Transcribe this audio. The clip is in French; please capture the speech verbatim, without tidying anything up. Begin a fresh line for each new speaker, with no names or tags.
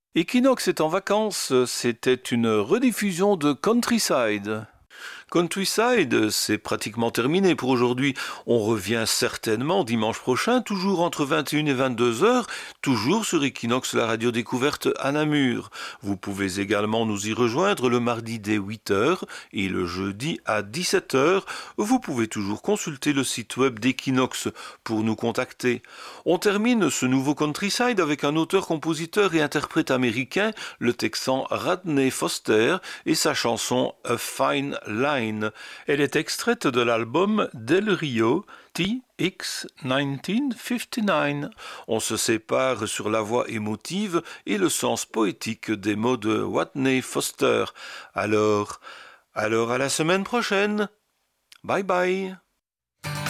Equinox est en vacances, c'était une rediffusion de Countryside. Countryside, c'est pratiquement terminé pour aujourd'hui. On revient certainement dimanche prochain, toujours entre vingt et une et vingt-deux heures, toujours sur Equinox, la radio découverte à Namur. Vous pouvez également nous y rejoindre le mardi dès huit heures et le jeudi à dix-sept heures. Vous pouvez toujours consulter le site web d'Equinox pour nous contacter. On termine ce nouveau Countryside avec un auteur, compositeur et interprète américain, le Texan Rodney Foster, et sa chanson A Fine Line. Elle est extraite de l'album Del Rio T X dix-neuf cinquante-neuf. On se sépare sur la voix émotive et le sens poétique des mots de Rodney Foster. Alors, alors à la semaine prochaine. Bye bye.